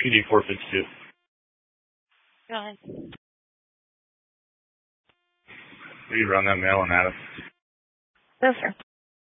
PD 452. Go ahead. Will you run that mail and Adam? Yes, sir.